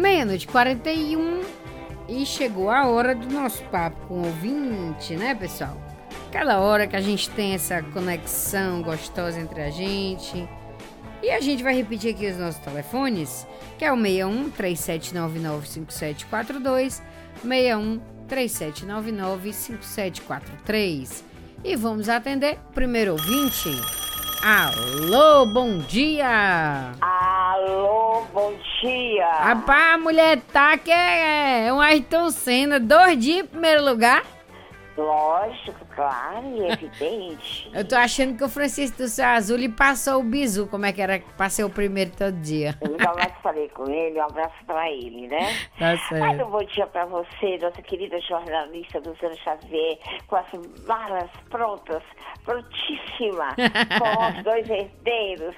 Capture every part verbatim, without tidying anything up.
Meia-noite e quarenta e um e chegou a hora do nosso papo com o ouvinte, né, pessoal? Aquela hora que a gente tem essa conexão gostosa entre a gente. E a gente vai repetir aqui os nossos telefones, que é o seis um três sete nove nove cinco sete quatro dois, seis um três sete nove nove cinco sete quatro três. E vamos atender o primeiro ouvinte. Alô, bom dia! Alô, bom dia! Rapaz, a mulher tá que é um Ayrton Senna, dois dias em primeiro lugar. Lógico, claro, e evidente. Eu tô achando que o Francisco do Céu Azul lhe passou o bizu, como é que era que passei o primeiro todo dia. Eu nunca mais falei com ele, um abraço pra ele, né? Tá certo. Mas um bom dia pra você, nossa querida jornalista Luciana Xavier, com as malas prontas, prontíssima, com os dois herdeiros.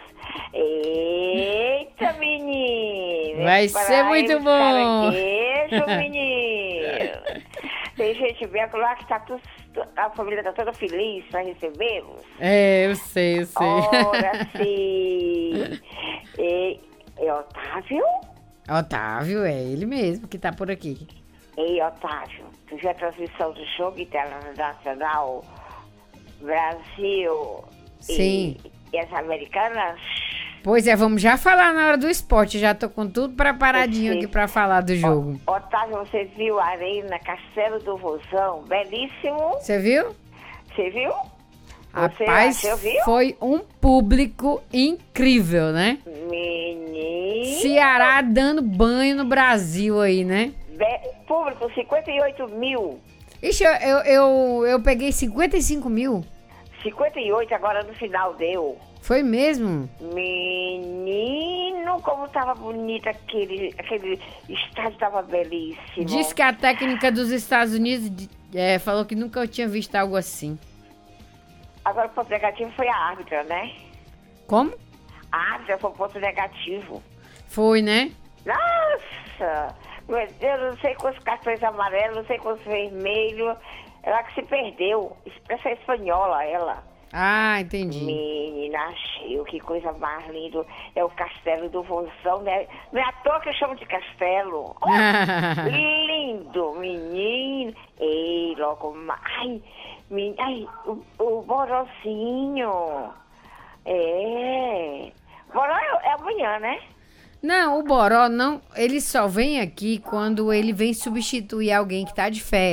Eita, menino! Vai ser muito bom! Beijo, menino! Tem gente bem lá que tá tudo, a família tá toda feliz pra recebê-los. É, eu sei, eu sei. Ora, sim. E, e Otávio? Otávio, é ele mesmo que tá por aqui. Ei, Otávio, tu viu a transmissão do jogo internacional Brasil Sim. E, e as americanas? Pois é, vamos já falar na hora do esporte. Já tô com tudo preparadinho aqui pra falar do jogo. O, Otávio, você viu a Arena Castelo do Vozão? Belíssimo. Você viu? Você viu? Rapaz, você viu? foi um público incrível, né? Menino. Ceará dando banho no Brasil aí, né? Be- público, cinquenta e oito mil. Ixi, eu, eu, eu, eu peguei cinquenta e cinco mil. cinquenta e oito agora no final deu. Foi mesmo? Menino, como tava bonito aquele, aquele estádio, tava belíssimo. Diz que a técnica dos Estados Unidos é, falou que nunca tinha visto algo assim. Agora o ponto negativo foi a árbitra, né? Como? A árbitra foi o ponto negativo. Foi, né? Nossa! Meu Deus, não sei quantos cartões amarelos, não sei quantos vermelhos. Ela que se perdeu. Essa é espanhola, ela. Ah, entendi. Menina, achei, que coisa mais linda. É o Castelo do Vozão, né? Não é à toa que eu chamo de castelo. Oh, lindo, menino. Ei, logo mais. Ai, men... Ai o, o Borozinho. É. Boró é, é amanhã, né? Não, o Boró não. Ele só vem aqui quando ele vem substituir alguém que tá de férias.